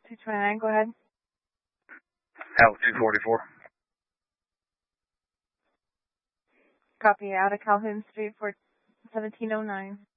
229, go ahead. Out 244. Copy, out of Calhoun Street for 1709.